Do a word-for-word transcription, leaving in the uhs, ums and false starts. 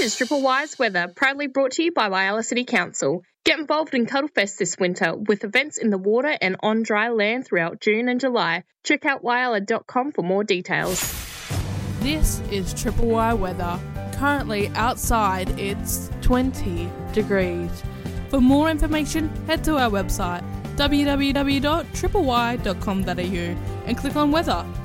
is Triple Y's weather, proudly brought to you by Whyalla City Council. Get involved in Cuddlefest this winter with events in the water and on dry land throughout June and July. Check out whyalla dot com for more details. This is Triple Y weather. Currently outside it's twenty degrees. For more information, head to our website w w w dot triple y dot com dot a u and click on weather.